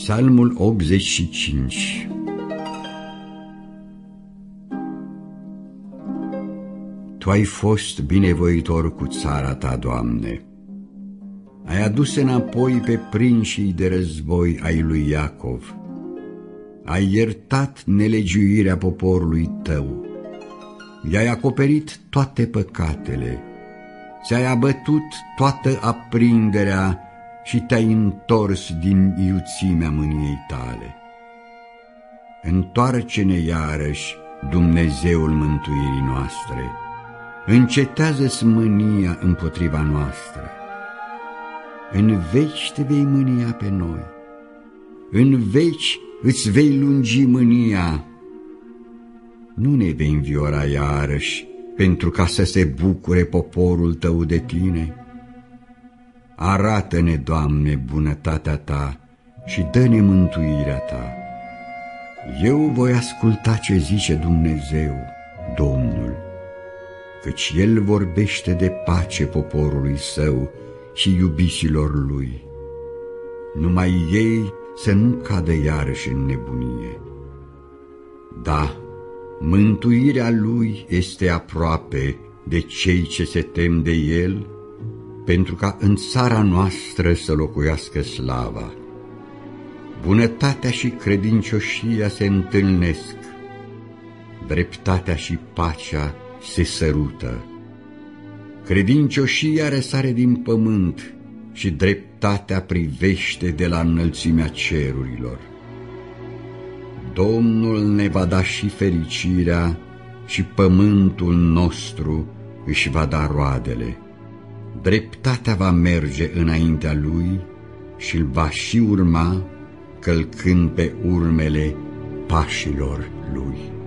Psalmul 85. Tu ai fost binevoitor cu țara ta, Doamne. Ai adus înapoi pe prinșii de război ai lui Iacov. Ai iertat nelegiuirea poporului tău. I-ai acoperit toate păcatele. Ți-ai abătut toată aprinderea și te-ai întors din iuțimea mâniei tale. Întoarce-ne iarăși, Dumnezeul mântuirii noastre. Încetează-ți mânia împotriva noastră. În veci te vei mânia pe noi. În veci îți vei lungi mânia. Nu ne vei înviora iarăși, pentru ca să se bucure poporul tău de tine. Arată-ne, Doamne, bunătatea ta și dă-ne mântuirea ta. Eu voi asculta ce zice Dumnezeu, Domnul, căci El vorbește de pace poporului său și iubiților lui. Numai ei să nu cadă iarăși în nebunie. Da, mântuirea lui este aproape de cei ce se tem de El, pentru ca în țara noastră să locuiască slava. Bunătatea și credincioșia se întâlnesc, dreptatea și pacea se sărută. Credincioșia răsare din pământ și dreptatea privește de la înălțimea cerurilor. Domnul ne va da și fericirea și pământul nostru își va da roadele. Dreptatea va merge înaintea lui și îl va și urma, călcând pe urmele pașilor lui.